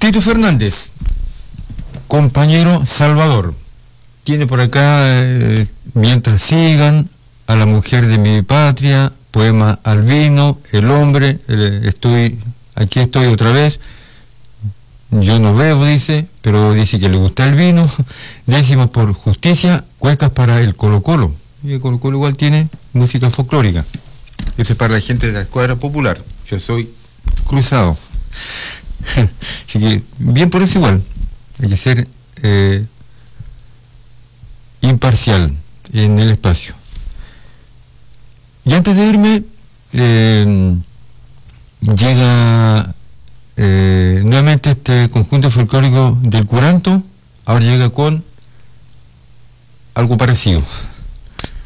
Tito Fernández, compañero Salvador, tiene por acá Mientras sigan, A la mujer de mi patria, poema Albino, El hombre, aquí estoy otra vez, yo no bebo, dice, pero dice que le gusta el vino. Décimos por justicia, cuecas para el Colo-Colo. Y el Colo-Colo igual tiene música folclórica. Ese es para la gente de la escuadra popular. Yo soy cruzado. Así que, bien por eso igual. Hay que ser imparcial en el espacio. Y antes de irme, llega nuevamente este conjunto folclórico del Curanto. Ahora llega con algo parecido.